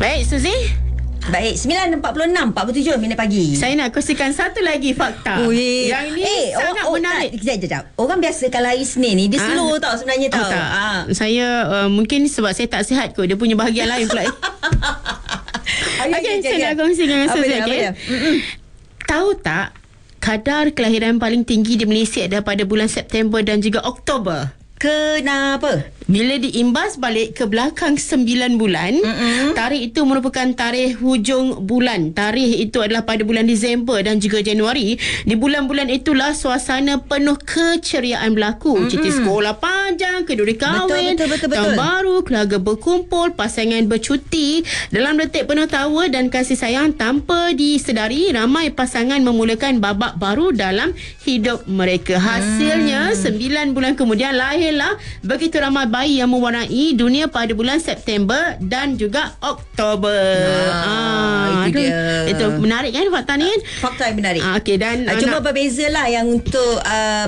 Baik, Suzy. Baik, 9.46, 47 minit pagi. Saya nak kongsikan satu lagi fakta. Ui. Yang ini sangat menarik. Sekejap. Orang biasa kalau hari Senin ni, dia slow tau sebenarnya tau. Tak. Saya mungkin sebab saya tak sihat kot. Dia punya bahagian lain pula. Okey, saya nak kongsi dengan Suzy. Tahu tak, kadar kelahiran paling tinggi di Malaysia adalah pada bulan September dan juga Oktober. Kenapa? Bila diimbas balik ke belakang 9 bulan, tarikh itu merupakan tarikh hujung bulan. Tarikh itu adalah pada bulan Disember dan juga Januari. Di bulan-bulan itulah suasana penuh keceriaan berlaku. Cuti sekolah panjang, keduri kahwin, betul. tahun baru, keluarga berkumpul, pasangan bercuti. Dalam detik penuh tawa dan kasih sayang, tanpa disedari, ramai pasangan memulakan babak baru dalam hidup mereka. Hasilnya, 9 bulan kemudian lahirlah begitu ramai bayi yang mewarnai dunia pada bulan September dan juga Oktober. Itu dia. Itu menarik kan fakta ni kan? Fakta yang menarik. Okey, dan cuma berbezalah yang untuk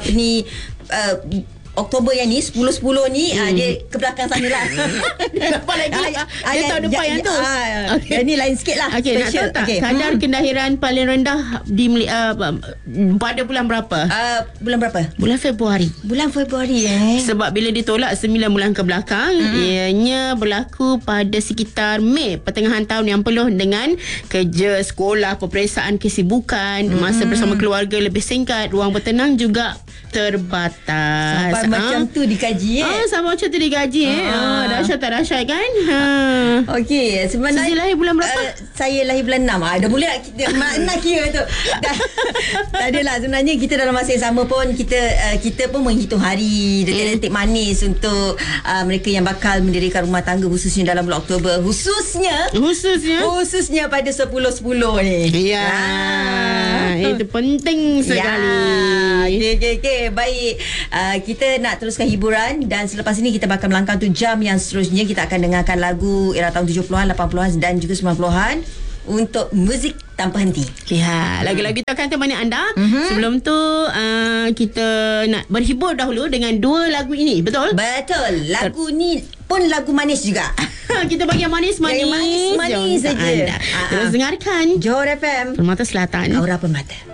Oktober yang ni 10-10 ni dia ke belakang sana lah. Apa lagi? Dia tahun depan yang tu. Yang ni lain sikit lah. Okey, nak tahu tak kadar kelahiran paling rendah di pada bulan berapa? Bulan berapa? Bulan Februari. Bulan Februari Sebab bila ditolak 9 bulan ke belakang, ianya berlaku pada sekitar Mei, pertengahan tahun yang penuh dengan kerja, sekolah, peperiksaan, kesibukan, masa bersama keluarga lebih singkat, ruang bertenang juga terbatas. Macam tu dikaji sama macam tu dikaji dahsyat tak dahsyat kan? Okey, sebenarnya Suzy lahir bulan berapa? Saya lahir bulan 6. Dah mula nak kira tu. Tak adalah, sebenarnya kita dalam masa yang sama pun kita pun menghitung hari, detik-detik manis untuk mereka yang bakal mendirikan rumah tangga, khususnya dalam bulan Oktober, khususnya pada 10-10 ni. Ya. Itu penting sekali. Okey, baik. Kita nak teruskan hiburan dan selepas ini kita bakal melangkah untuk jam yang seterusnya. Kita akan dengarkan lagu era tahun 70-an, 80-an dan juga 90-an untuk muzik tanpa henti. Ya, lagu-lagu itu akan temani anda. Sebelum tu kita nak berhibur dahulu dengan dua lagu ini. Betul? Betul. Lagu ni pun lagu manis juga. Kita bagi yang manis-manis saja. Terus dengarkan Johor FM, Permata Selatan, Aura Permata.